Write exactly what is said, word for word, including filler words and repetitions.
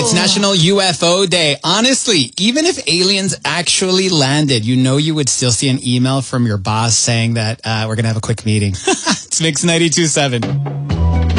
It's National U F O Day. Honestly, even if aliens actually landed, you know you would still see an email from your boss saying that uh, we're going to have a quick meeting. It's Mix ninety-two point seven.